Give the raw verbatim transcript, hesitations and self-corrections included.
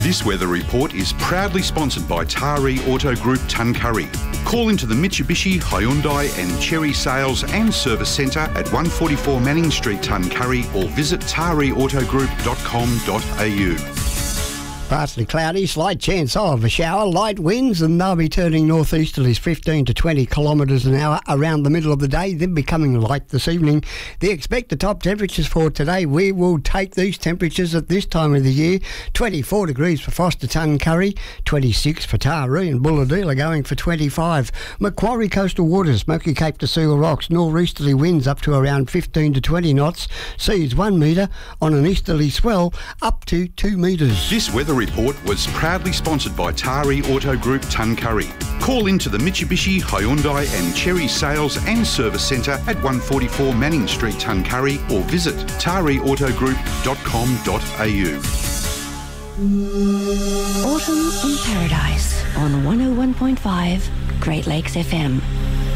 This weather report is proudly sponsored by Taree Auto Group Tuncurry. Call into the Mitsubishi, Hyundai and Chery Sales and Service Centre at one forty-four Manning Street, Tuncurry, or visit taree auto group dot com dot a u. Partly cloudy, slight chance of a shower, light winds, and they'll be turning northeasterlies fifteen to twenty kilometres an hour around the middle of the day, then becoming light this evening. They expect the top temperatures for today. We will take these temperatures at this time of the year. twenty-four degrees for Foster Tuncurry, twenty-six for Taree, and Bulahdelah going for twenty-five. Macquarie coastal waters, Smoky Cape to Seal Rocks, northeasterly winds up to around fifteen to twenty knots, seas one metre on an easterly swell up to two metres. This weather report was proudly sponsored by Taree Auto Group Tuncurry. Call into the Mitsubishi, Hyundai and Chery Sales and Service Centre at one forty-four Manning Street, Tuncurry, or visit taree auto group dot com dot a u. Autumn in Paradise on one oh one point five Great Lakes F M.